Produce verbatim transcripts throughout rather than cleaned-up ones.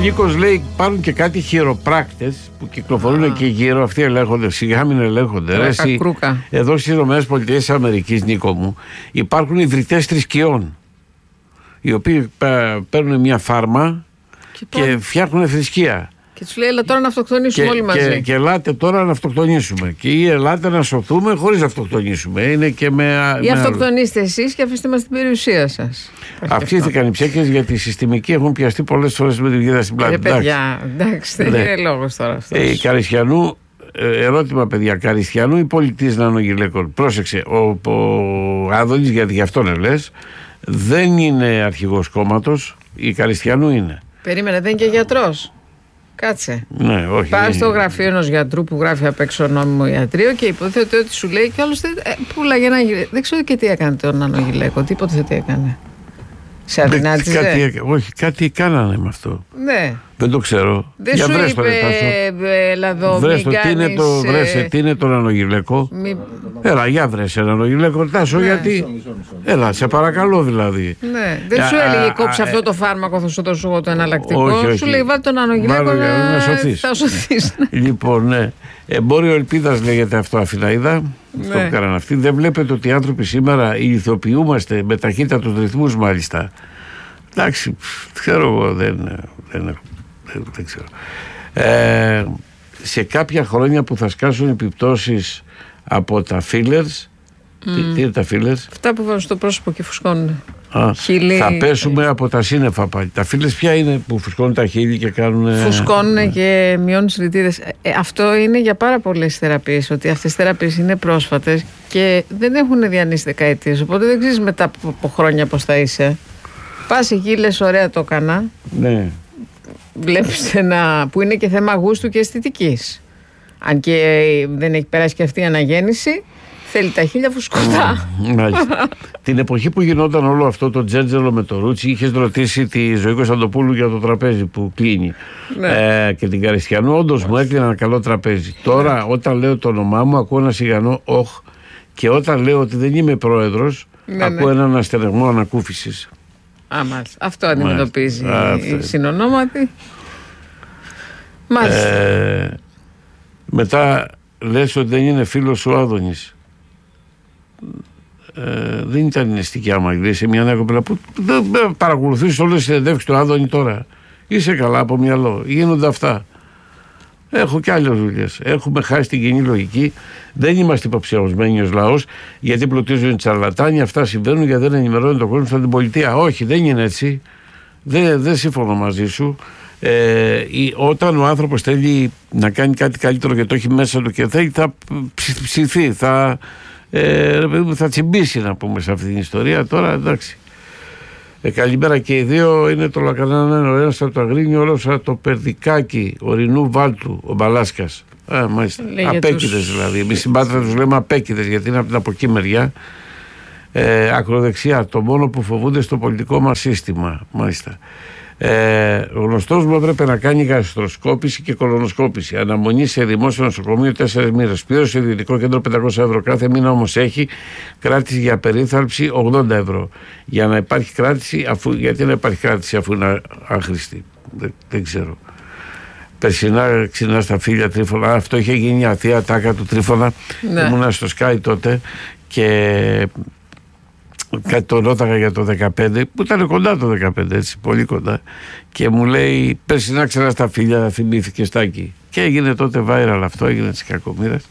Νίκος λέει υπάρχουν και κάτι χειροπράκτες που κυκλοφορούν ah. και γύρω. Αυτοί ελέγχονται, σιγά μην ελέγχονται. Ρε, εσύ, εδώ στις ΗΠΑ, Νίκο μου, υπάρχουν ιδρυτές θρησκειών, οι οποίοι παίρνουν μια φάρμα και, και φτιάχνουν θρησκεία. Και τους λέει, έλα τώρα να αυτοκτονήσουμε και, όλοι μαζί. Και, και ελάτε τώρα να αυτοκτονήσουμε. Και ή ελάτε να σωθούμε χωρίς να αυτοκτονήσουμε. Είναι και με. Ή αυτοκτονήστε εσείς και αφήστε μας την περιουσία σας. Αυξήθηκαν οι ψέκες γιατί οι συστημικοί έχουν πιαστεί πολλές φορές με τη γίδα στην πλάτη. Ε, παιδιά, εντάξει, δεν είναι λόγος τώρα αυτό. Ε, Καριστιανού, ερώτημα παιδιά, Καριστιανού ή πολιτής νανογυλαίκων. Πρόσεξε, ο, ο Άδωνης, γιατί γι' αυτόν λες, δεν είναι αρχηγός κόμματος, η Καριστιανού είναι. Περίμενε, δεν είναι και γιατρός. Κάτσε. Ναι, όχι. Πάει στο γραφείο ενός γιατρού που γράφει απ' έξω νόμιμο ιατρείο και υποθέτει ότι σου λέει κι άλλωστε ε, πουλάγε ένα γυλαίκο. Δεν ξέρω και τι έκανε το νανογυλαίκο. Τι υποθέτει έκανε. Σε αδυνάτιζε. Κάτι, όχι, κάτι κάνανε με αυτό. Ναι. Δεν το ξέρω. Δεν Για σου βρες είπε, έλα εδώ, βρες το, τι είναι το, βρες, τι είναι το νανογυλαίκο. Μη... Έλα, για βρες ένα νανογυλαίκο, Τάσο, ναι. Γιατί... Έλα, σε παρακαλώ δηλαδή. Ναι. Δεν σου έλεγε κόψε αυτό το φάρμακο, θα σου δώσω εγώ το εναλλακτικό. Όχι, όχι. Σου λέει βάλει το νανογυλαίκο να σωθείς. Θα σωθείς. Λοιπόν, ναι. Εμπόριο ελπίδας λέγεται αυτό, Αθηναίδα. Αυτό που κάνανε αυτοί. Δεν βλέπετε ότι οι άνθρωποι σήμερα ηλιθοποιούμαστε με ταχύτατους ρυθμούς μάλιστα. Εντάξει, ξέρω εγώ, δεν, δεν, δεν, δεν ξέρω. Ε, σε κάποια χρόνια που θα σκάσουν επιπτώσεις από τα fillers, mm. τι, τι είναι τα fillers? Αυτά που βάζουν στο πρόσωπο και φουσκώνουν. Α, θα πέσουμε από τα σύννεφα πάλι. Τα fillers ποια είναι που φουσκώνουν τα χείλη και κάνουν... Φουσκώνουν ναι. και μειώνουν τις ρητίδες. Ε, αυτό είναι για πάρα πολλές θεραπείες, ότι αυτές οι θεραπείες είναι πρόσφατες και δεν έχουν διανύσει δεκαετίες, οπότε δεν ξέρεις μετά από χρόνια πώς θα είσαι. Πας εκεί, λες ωραία το έκανα. Ναι. Βλέπεις ένα που είναι και θέμα γούστου και αισθητικής. Αν και δεν έχει περάσει και αυτή η αναγέννηση, θέλει τα χείλια φουσκωτά. Μάλιστα. Την εποχή που γινόταν όλο αυτό το τζέντζελο με το Ρούτσι, είχες ρωτήσει τη Ζωή Κωνσταντοπούλου για το τραπέζι που κλείνει. Ναι. Ε, και την Καριστιανού, όντως μου έκλεινε ένα καλό τραπέζι. Τώρα, ναι. όταν λέω το όνομά μου, ακούω ένα σιγανό όχ, και όταν λέω ότι δεν είμαι πρόεδρος, ναι, ακούω ναι. έναν αστερεγμό ανακούφισης. Α, μάλιστα. Αυτό αντιμετωπίζει η συνονόματη. Μάλιστα. Ε, μετά λες ότι δεν είναι φίλος ο Άδωνης. Ε, δεν ήταν νηστική άμα είσαι μια νέα κοπέλα που δεν παρακολουθείς όλες τις συνεντεύξεις του Άδωνη τώρα. Είσαι καλά από μυαλό. Γίνονται αυτά. Έχω και άλλες δουλειές. Έχουμε χάσει την κοινή λογική. Δεν είμαστε υποψιασμένοι ως λαός γιατί πλουτίζουν οι τσαρλατάνοι. Αυτά συμβαίνουν γιατί δεν ενημερώνουν τον κόσμο στην πολιτεία. Όχι, δεν είναι έτσι. Δεν, δεν συμφωνώ μαζί σου. Ε, η, όταν ο άνθρωπος θέλει να κάνει κάτι καλύτερο και το έχει μέσα του και θέλει, θα ψηθεί, θα, ε, θα τσιμπήσει, να πούμε, σε αυτή την ιστορία. Τώρα εντάξει. Ε, καλημέρα και οι δύο. Είναι το Λακανάνο, ο ένας από το Αγρίνιο, ο άλλος από το Περδικάκι, ορεινού Βάλτου, ο Μπαλάσκας. Α, μάλιστα. Απέκηδες τους... δηλαδή. Εμείς στην Πάτρα τους λέμε απέκηδες γιατί είναι από την από εκεί μεριά. Ε, ακροδεξιά, το μόνο που φοβούνται στο πολιτικό μας σύστημα. Μάλιστα. Ε, ο γνωστός μου έπρεπε να κάνει γαστροσκόπηση και κολονοσκόπηση. Αναμονή σε δημόσιο νοσοκομείο τέσσερις μήνες. Πλήρωσε σε ιδιωτικό κέντρο πεντακόσια ευρώ. Κάθε μήνα όμως έχει κράτηση για περίθαλψη ογδόντα ευρώ. Για να υπάρχει κράτηση, αφού, γιατί να υπάρχει κράτηση αφού είναι άχρηστη. Δεν, δεν ξέρω. Περσινά ξυνά στα φίλια Τρίφωνα. Αυτό είχε γίνει μια θεία τάκα του Τρίφωνα. Ναι. Ήμουνα στο Sky τότε και κάτι το ρώταγα για το δεκαπέντε που ήταν κοντά το δεκαπέντε, έτσι, πολύ κοντά, και μου λέει περσινά ξένα στα φίλια, θυμήθηκε Στάκη, και έγινε τότε viral αυτό, έγινε της κακομοίρας.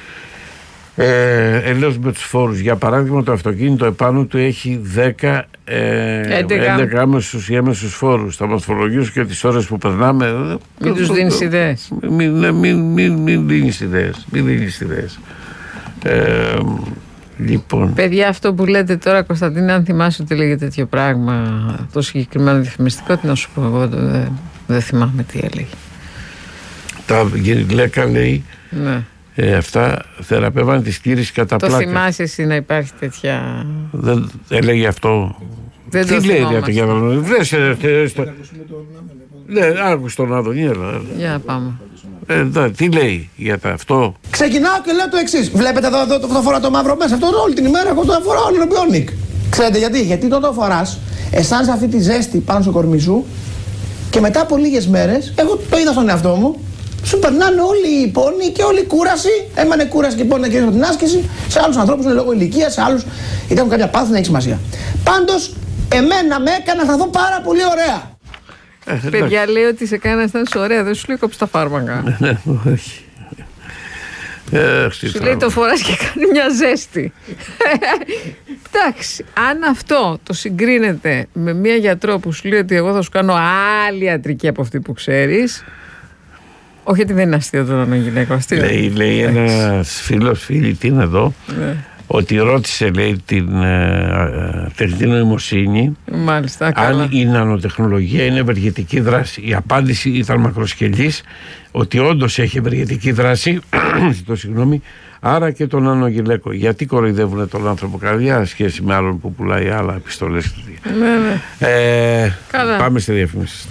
Ε, Ελέως με τους φόρους, για παράδειγμα το αυτοκίνητο επάνω του έχει δέκα, έντεκα άμεσους ή έμεσους φόρους. Θα μας φορολογήσουν και τις ώρες που περνάμε. Μην τους δίνεις ιδέες. Μην, μην, μην, μην, μην δίνεις ιδέες. Μην δίνεις ιδέες. Ε, Λοιπόν. Παιδιά, αυτό που λέτε τώρα, Κωνσταντίνα, αν θυμάσαι ότι λέγε τέτοιο πράγμα, το συγκεκριμένο διαφημιστικό, τι να σου πω, εγώ δεν δε θυμάμαι τι έλεγε. Τα γυναίκα λέει, ναι. ε, αυτά θεραπεύαν τη στήριξη κατά πλάκα. Το θυμάσαι εσύ να υπάρχει τέτοια... Δεν έλεγε αυτό. Δεν τι το λέει θυμόμαστε. για να βρες. Ναι, άκουσε τον Άδωνη, έλα. Για πάμε. Ε, δα, τι λέει για τα αυτό. Ξεκινάω και λέω το εξής. Βλέπετε εδώ, εδώ το φορά το μαύρο μέσα. Αυτό όλη την ημέρα εγώ το φοράω Ολυμπιόνικ. Ξέρετε γιατί? Γιατί τότε το φοράς, αισθάνεσαι αυτή τη ζέστη πάνω στο κορμί σου Και μετά από λίγες μέρες, εγώ το είδα στον εαυτό μου, σου περνάνε όλοι οι πόνοι και όλη η κούραση. Έμανε κούραση και πόνοι και από την άσκηση. Σε άλλους ανθρώπους είναι λόγω ηλικίας, σε άλλους ήταν κάποια πάθη, δεν έχει σημασία. Πάντως, εμένα με έκανε να σταθώ πάρα πολύ ωραία. Ε, Παιδιά, λέει ότι σε κάνει να αισθάνεσαι ωραία, δεν σου λέει κόψει τα φάρμακα. Ναι, όχι. Ε, σου λέει το φοράς και κάνει μια ζέστη. Εντάξει, αν αυτό το συγκρίνεται με μια γιατρό που σου λέει ότι εγώ θα σου κάνω άλλη ιατρική από αυτή που ξέρεις. Όχι ότι δεν είναι αστείο το να γυναίκα, αστείο. Λέει, λέει ένας φίλος, φίλη, τι είναι εδώ, ναι. Ότι ρώτησε, λέει, την ε, τεχνητή νοημοσύνη. Μάλιστα, αν η νανοτεχνολογία είναι ευεργετική δράση. Η απάντηση ήταν μακροσκελής, ότι όντως έχει ευεργετική δράση, το συγγνώμη, άρα και τον νανογυλαίκο. Γιατί κοροϊδεύουν τον άνθρωπο καρδιά σχέση με άλλον που πουλάει άλλα επιστολές. Ναι, ναι. Ε, πάμε στη διαφήμιση.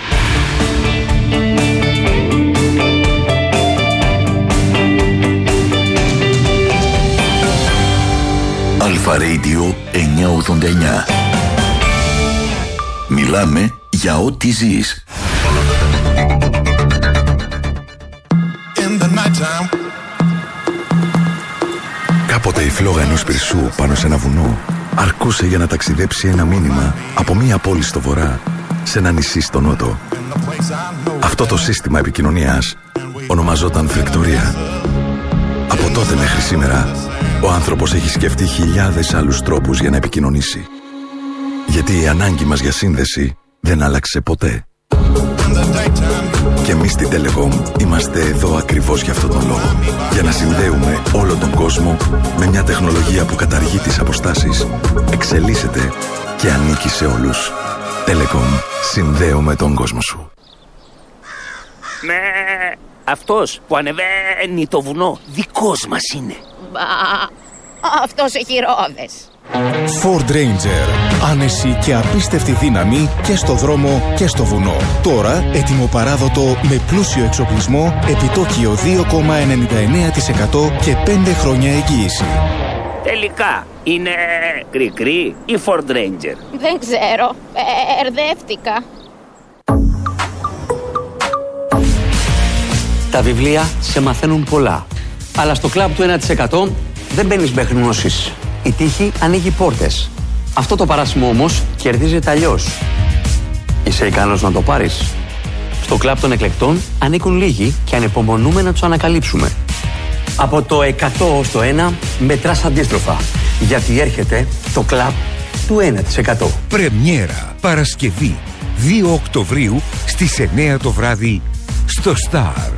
Αλφα Radio εννιακόσια ογδόντα εννιά. Μιλάμε για ό,τι ζεις. Κάποτε η φλόγα ενός πυρσού πάνω σε ένα βουνό αρκούσε για να ταξιδέψει ένα μήνυμα από μία πόλη στο βορρά σε ένα νησί στο νότο. Αυτό το σύστημα επικοινωνίας ονομαζόταν φλεκτορία. Από τότε μέχρι σήμερα ο άνθρωπος έχει σκεφτεί χιλιάδες άλλους τρόπους για να επικοινωνήσει. Γιατί η ανάγκη μας για σύνδεση δεν άλλαξε ποτέ. Και εμείς στην Telecom είμαστε εδώ ακριβώς για αυτόν τον λόγο. Για να συνδέουμε όλο τον κόσμο με μια τεχνολογία που καταργεί τις αποστάσεις, εξελίσσεται και ανήκει σε όλους. Telecom. Συνδέουμε τον κόσμο σου. Με αυτός που ανεβαίνει το βουνό δικός μας είναι. Μπα, αυτός έχει ρόδες. Ford Ranger. Άνεση και απίστευτη δύναμη και στο δρόμο και στο βουνό. Τώρα έτοιμο παράδοτο με πλούσιο εξοπλισμό, επιτόκιο δύο κόμμα ενενήντα εννέα τοις εκατό και πέντε χρόνια εγγύηση. Τελικά είναι κρικρί ή Ford Ranger? Δεν ξέρω, μπερδεύτηκα. Τα βιβλία σε μαθαίνουν πολλά. Αλλά στο κλαμπ του ένα τοις εκατό δεν μπαίνεις μέχρι γνώσεις. Η τύχη ανοίγει πόρτες. Αυτό το παράσημο όμως κερδίζεται αλλιώς. Είσαι ικανός να το πάρεις? Στο κλαμπ των εκλεκτών ανήκουν λίγοι και ανυπομονούμε να τους ανακαλύψουμε. Από το εκατό ως το ένα μετράς αντίστροφα. Γιατί έρχεται το κλαμπ του ένα τοις εκατό. Πρεμιέρα Παρασκευή δύο Οκτωβρίου στις εννέα το βράδυ στο Star.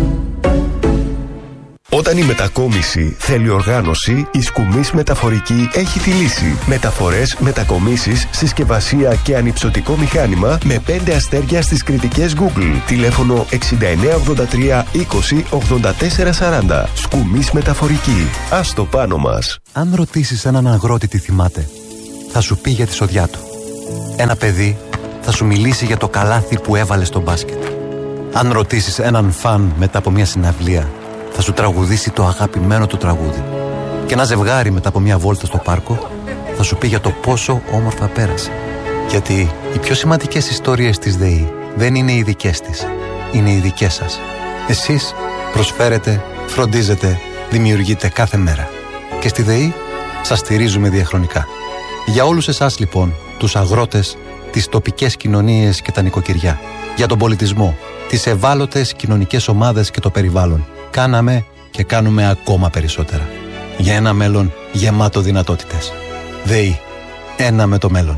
Όταν η μετακόμιση θέλει οργάνωση, η Σκουμής Μεταφορική έχει τη λύση. Μεταφορές, μετακομίσεις, συσκευασία και ανυψωτικό μηχάνημα με πέντε αστέρια στις κριτικές Google. Τηλέφωνο εξήντα εννέα ογδόντα τρία είκοσι ογδόντα τέσσερα σαράντα. Σκουμής Μεταφορική. Ας το πάνω μας. Αν ρωτήσεις έναν αγρότη τι θυμάται, θα σου πει για τη σοδιά του. Ένα παιδί θα σου μιλήσει για το καλάθι που έβαλε στο μπάσκετ. Αν ρωτήσεις έναν φαν μετά από μια συναυλία, θα σου τραγουδήσει το αγαπημένο του τραγούδι. Και ένα ζευγάρι μετά από μια βόλτα στο πάρκο θα σου πει για το πόσο όμορφα πέρασε. Γιατί οι πιο σημαντικές ιστορίες της ΔΕΗ δεν είναι οι δικές της, είναι οι δικές σας. Εσείς προσφέρετε, φροντίζετε, δημιουργείτε κάθε μέρα. Και στη ΔΕΗ σας στηρίζουμε διαχρονικά. Για όλους εσάς λοιπόν, τους αγρότες, τις τοπικές κοινωνίες και τα νοικοκυριά, για τον πολιτισμό, τις ευάλωτες κοινωνικές ομάδες και το περιβάλλον, κάναμε και κάνουμε ακόμα περισσότερα. Για ένα μέλλον γεμάτο δυνατότητες. ΔΕΗ. Ένα με το μέλλον.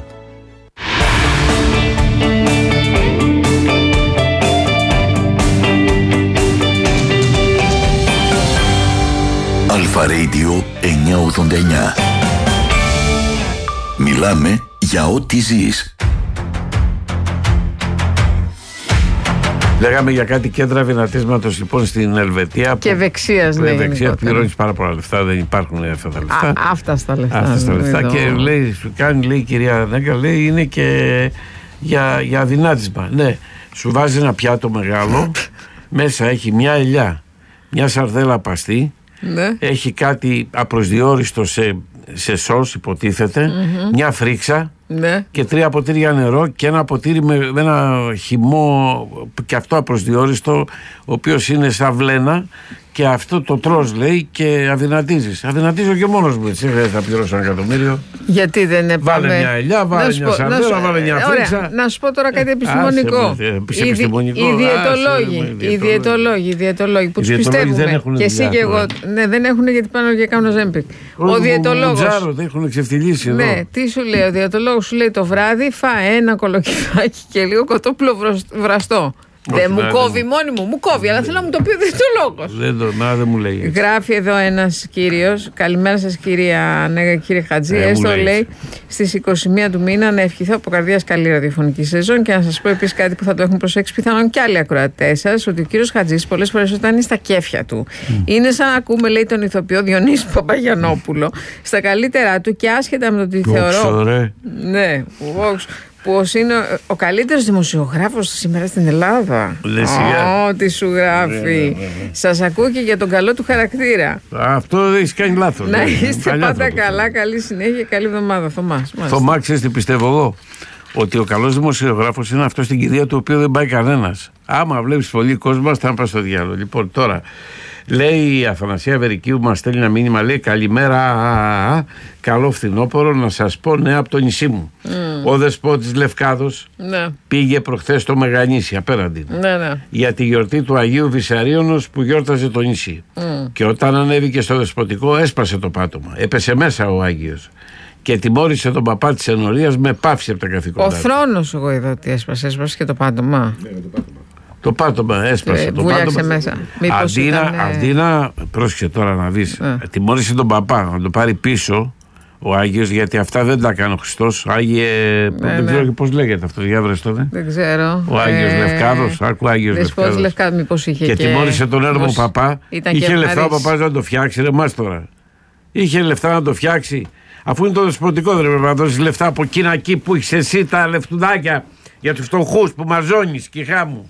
Αλφα Radio εννιακόσια ογδόντα εννιά. Μιλάμε για ό,τι ζεις. Λέγαμε για κάτι κέντρα βηνατίσματος λοιπόν στην Ελβετία. Και ευεξίας λέει. Ευεξία πληρώνεις πάρα πολλά λεφτά, δεν υπάρχουν αυτά τα λεφτά. Α, αυτά στα λεφτά. Αυτά στα λεφτά. Και λέει, σου κάνει, λέει η κυρία Νέκα, λέει είναι και για, για δυνάτισμα. Ναι, σου βάζει ένα πιάτο μεγάλο, μέσα έχει μια ελιά, μια σαρδέλα παστή, ναι. Έχει κάτι απροσδιόριστο σε, σε σως υποτίθεται, mm-hmm. μια φρίξα Ναι. Και τρία ποτήρια νερό και ένα ποτήρι με, με ένα χυμό και αυτό απροσδιόριστο, ο οποίος είναι σαν βλένα, και αυτό το τρως, λέει, και αδυνατίζεις. Αδυνατίζω και μόνος μου, έτσι, δεν θα πληρώσω ένα εκατομμύριο. Γιατί δεν πάμε... Βάλε μια ελιά, βάλε μια σαρδέλα, βάλε μια φρίξα. Να σου πω τώρα κάτι επιστημονικό. Οι διαιτολόγοι, οι διαιτολόγοι που τους πιστεύουμε, και εσύ και εγώ, ναι, δεν έχουν, γιατί πάνε και κάνουν ζέμπικ. Ο διαιτολόγος. Δεν έχουν ξεφτυλίσει εδώ. Ναι, τι σου λέει ο διαιτολόγος? Σου λέει το βράδυ φά ένα κολοκυθάκι και λίγο κοτόπουλο βραστό. Δεν μου κόβει μόνη μου, μου κόβει, αλλά θέλω να μου το πει ο διαιτολόγος. Δεν το, να, δεν μου λέει. Γράφει εδώ ένας κύριος. Καλημέρα σας, κυρία Νέγα, κύριε Χατζή. Ε, Έστω, λέει, λέει στις είκοσι μία του μήνα να ευχηθώ από καρδιάς καλή ραδιοφωνική σεζόν, και να σας πω επίσης κάτι που θα το έχουν προσέξει πιθανόν και άλλοι ακροατές σας, ότι ο κύριος Χατζής πολλές φορές όταν είναι στα κέφια του, mm. είναι σαν να ακούμε, λέει, τον ηθοποιό Διονύση Παπαγιαννόπουλο στα καλύτερά του, και άσχετα με το ότι θεωρώ. Ναι, πως είναι ο καλύτερος δημοσιογράφος σήμερα στην Ελλάδα. Ω, τι σου γράφει. Σας ακούω και για τον καλό του χαρακτήρα. Αυτό δεν έχει κάνει λάθος. Να είστε πάντα καλά, καλή συνέχεια, καλή εβδομάδα. Θωμάς. Θωμά, ξέρεις τι πιστεύω εγώ? Ότι ο καλός δημοσιογράφος είναι αυτό στην κηδεία του οποίου δεν πάει κανένας. Άμα βλέπεις πολύ κόσμο, θα πας στο διάλογο. Λοιπόν, τώρα λέει η Αθανασία Βερικίου, μας στέλνει ένα μήνυμα, λέει καλημέρα, καλό φθινόπωρο, να σας πω νέα από το νησί μου. Mm. Ο Δεσπότης Λευκάδος ναι. πήγε προχθές στο Μεγανήσι απέναντι ναι, ναι. για τη γιορτή του Αγίου Βυσαρίωνος που γιόρταζε το νησί. Mm. Και όταν ανέβηκε στο Δεσποτικό έσπασε το πάτωμα. Έπεσε μέσα ο Άγιος και τιμώρησε τον παπά της ενορίας με πάυση από τα καθήκοντά. Ο θρόνος, εγώ είδα ότι έσπασε, έσπασε και το πάτωμα. Ναι, το πάτωμα. Το πάτωμα έσπασε. Ε, το πάτωμα. Μέσα. Αντί, ήταν... να, αντί να. Πρόσεχε τώρα να δεις. Ε. Τιμώρησε τον παπά να το πάρει πίσω ο Άγιος, γιατί αυτά δεν τα κάνει ο Χριστός. Άγιε. Ναι, δεν ναι. ξέρω πώς λέγεται αυτό. Για βρες τότε. Δεν ξέρω. Ο Άγιος ε... Λευκάδος. Άκου Άγιος Λευκάδος. Λευκάδος μήπως είχε. Και, και τιμώρησε τον έρμο πώς... παπά. Είχε λεφτά ο παπάς να το φτιάξει. Ρε μας τώρα. Είχε λεφτά να το φτιάξει. Αφού είναι το δεσποτικό, δεν πρέπει να δώσει λεφτά από εκείνα εκεί που έχει εσύ τα λεφτουδάκια για τους φτωχούς που μαζώνεις, κυχά μου.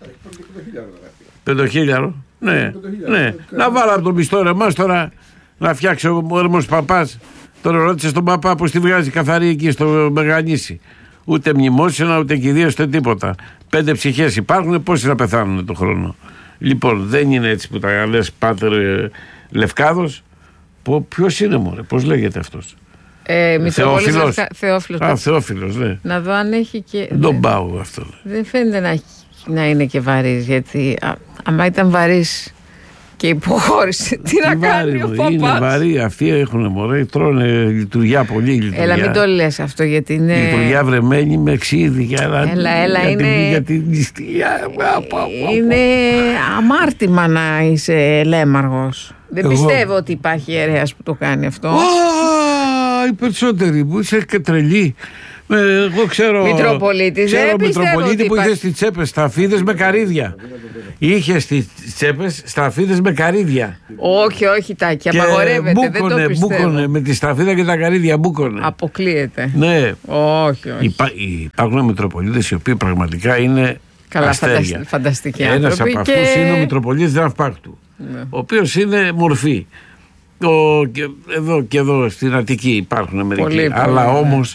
Πεντοχίλιαρο. Ναι, ναι. Να βάλω από τον πιστό ρε μας τώρα να φτιάξει ο έρμος παπάς. Τώρα ρώτησε στον παπά πως τη βγάζει καθαρή εκεί στο Μεγανήσι. Ούτε μνημόσυνα, ούτε κηδείες, ούτε τίποτα. Πέντε ψυχές υπάρχουν, πόσοι θα πεθάνουν το χρόνο. Λοιπόν, δεν είναι έτσι που τα λες πάτερ Λευκάδος. Ποιος είναι μωρέ, πώς λέγεται αυτός? Ε, Θεόφιλος. Θεόφιλος. Α, Θεόφιλος, ναι. Να δω αν έχει και... Τον πάω αυτό. Δεν φαίνεται να, έχει, να είναι και βαρύς, γιατί α, άμα ήταν βαρύς και υποχώρησε, τι να κάνει ο παπάς? Είναι βαρύ, αυτοί έχουν μωρέ, τρώνε λειτουργιά πολύ λειτουργιά. Έλα μην το λες αυτό, γιατί είναι... Λειτουργιά βρεμένη με ξύδι. Έλα, έλα, είναι... Για την νηστεία. Είναι αμάρτημα να είσαι λέμαργος. Δεν Εγώ... πιστεύω ότι υπάρχει ιερέας που το κάνει αυτό. Α, οι περισσότεροι που είσαι και τρελοί. Εγώ ξέρω. Μητροπολίτης, ξέρω δεν Μητροπολίτη που υπάρχει... είχε στις τσέπες σταφίδες με καρύδια. Είχε στις τσέπες σταφίδες με καρύδια. Όχι, όχι, Τάκη, απαγορεύεται. Μπούκονε, δεν το μπούκονε με τη σταφίδα και τα καρύδια, μπούκονε. Αποκλείεται. Ναι. Όχι, όχι. Υπά, υπάρχουν Μητροπολίτες οι οποίοι πραγματικά είναι. Καλά, φανταστικοί άνθρωποι. Ένας από και... αυτούς είναι ο Μητροπολίτης Δραυπάκτου. Ναι. Ο οποίος είναι μορφή. Ο, και, εδώ και εδώ στην Αττική υπάρχουν μερικοί. Πολύ, αλλά πολύ, όμως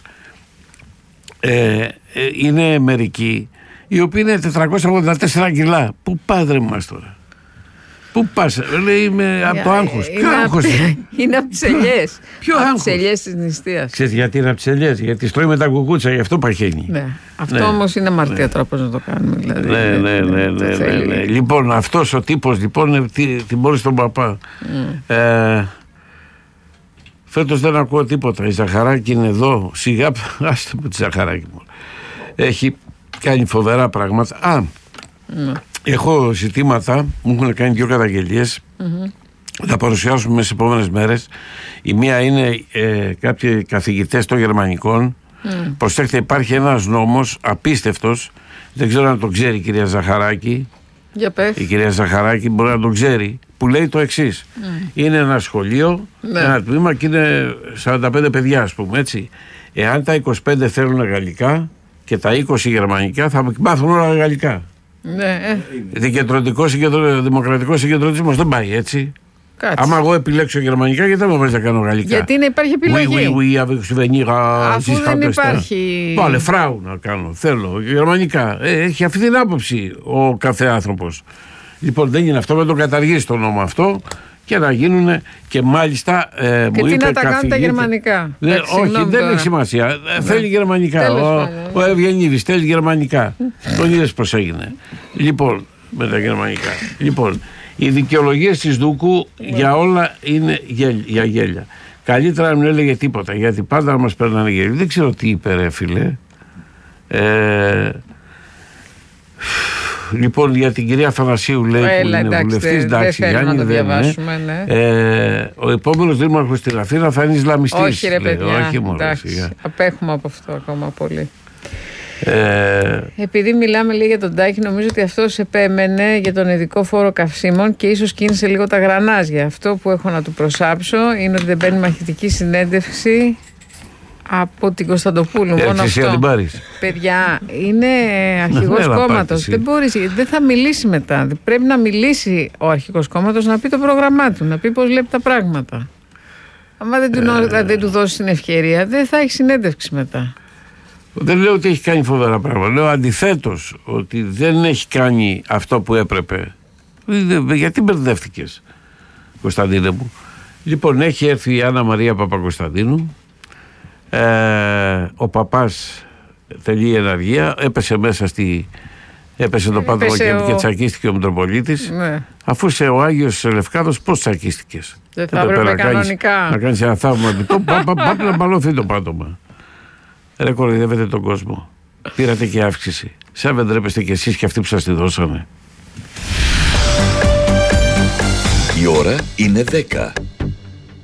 ε, ε, είναι μερικοί οι οποίοι είναι τετρακόσια ογδόντα τέσσερα κιλά. Πού πάδρε μας τώρα? Πού πας? Λέει είμαι από το άγχος. Ποιο άγχος? Είναι από τις ελιές. Ποιο άγχος? Από τις ελιές της νηστείας. Ξέρεις γιατί είναι από τις ελιές? Γιατί στρώει με τα κουκούτσα, γι' αυτό παχαίνει. Ναι. Αυτό ναι. όμως είναι αμαρτία ναι. τρόπος να το κάνουμε. Δηλαδή, ναι, ναι, ναι, ναι, ναι, ναι. Λοιπόν, αυτός ο τύπος λοιπόν τιμώρησε τον παπά. Mm. Ε, φέτος δεν ακούω τίποτα. Η Ζαχαράκη είναι εδώ. Σιγά, άστε μου τη Ζαχαράκη μου. Έχει κάνει φοβερά πράγματα. Α, mm. έχω ζητήματα, μου έχουν κάνει δύο καταγγελίες. Mm-hmm. Θα παρουσιάσουμε στις επόμενες μέρες. Η μία είναι ε, κάποιοι καθηγητές των γερμανικών. Mm. Προσέξτε, υπάρχει ένας νόμος απίστευτος. Δεν ξέρω αν το ξέρει η κυρία Ζαχαράκη. Για πες. Η κυρία Ζαχαράκη μπορεί να το ξέρει. Που λέει το εξής. Mm. Είναι ένα σχολείο, ναι. ένα τμήμα και είναι σαράντα πέντε παιδιά, ας πούμε, έτσι. Εάν τα είκοσι πέντε θέλουν γαλλικά και τα είκοσι γερμανικά, θα μάθουν όλα γαλλικά. Ναι. Δικαιωτρωτικός, δημοκρατικός συγκεντρωτισμός δεν πάει έτσι. Κάτσε. Άμα εγώ επιλέξω γερμανικά, γιατί δεν μου βάζει να κάνω γαλλικά. Γιατί να υπάρχει επιλογή. Oui, oui, oui, avec souvenir. Αφού δεν υπάρχει. Βάλε φράου να κάνω. Θέλω γερμανικά. Ε, έχει αυτή την άποψη ο κάθε άνθρωπος. Λοιπόν, δεν είναι αυτό, με τον καταργήσει το νόμο αυτό και να γίνουν και μάλιστα. Ε, και μου τι είπε να τα κάνουν τα γερμανικά. Δε, Άξι, όχι, δεν τώρα. έχει σημασία. Ναι. Θέλει γερμανικά. Τέλος ο πάνω, ο Ευγενίδης θέλει γερμανικά. Τον είδες πως έγινε. Λοιπόν, με τα γερμανικά. Λοιπόν, οι δικαιολογίες της Δούκου για όλα είναι γέλ, για γέλια. Καλύτερα να μην έλεγε τίποτα, γιατί πάντα μας παίρνανε γέλια. Δεν ξέρω τι είπε, ρε φίλε. Ε, λοιπόν, για την κυρία Θανασίου λέει Έλα, που είναι εντάξει, βουλευτής, εντάξει, δεν Γιάννη, να το δεν διαβάσουμε, είναι. Ναι. Ε, ο επόμενος δήμαρχος στην Αθήνα θα είναι Ισλαμιστής. Όχι ρε λέει, παιδιά, όχι, μωρέ, εντάξει, απέχουμε από αυτό ακόμα πολύ. Ε, Επειδή μιλάμε λίγο για τον Τάκη, νομίζω ότι αυτός επέμενε για τον ειδικό φόρο καυσίμων και ίσως κίνησε λίγο τα γρανάζια. Αυτό που έχω να του προσάψω είναι ότι δεν παίρνει μαχητική συνέντευξη από την Κωνσταντοπούλου. Μόνο εσύ αυτό. την πάρεις. Παιδιά, είναι αρχηγός κόμματος. Δεν μπορείς, δεν θα μιλήσει μετά. Πρέπει να μιλήσει ο αρχηγός κόμματος, να πει το πρόγραμμά του, να πει πώς βλέπει τα πράγματα. Αν δεν, ε... δεν του δώσει την ευκαιρία, δεν θα έχει συνέντευξη μετά. Δεν λέω ότι έχει κάνει φοβερά πράγματα. Λέω αντιθέτως ότι δεν έχει κάνει αυτό που έπρεπε. Γιατί μπερδεύτηκες, Κωνσταντίνε μου? Λοιπόν, έχει έρθει η Άννα Μαρία Παπακοσταντίνου. Ε, ο παπάς τελεί εναργία, έπεσε μέσα στη. Έπεσε το πάτωμα και, ο... και τσακίστηκε ο Μητροπολίτης. Ναι. Αφού είσαι ο Άγιος Λευκάδος, πώς τσακίστηκες? Δεν θα έπρεπε κανονικά. Να κάνεις ένα θαύμα. Πάμε να μπαλώθει το πάτωμα. Ρε, κοροϊδεύετε τον κόσμο. Πήρατε και αύξηση. Σαν δεν ντρέπεστε κι εσείς και αυτοί που σας τη δώσανε. Η ώρα είναι δέκα.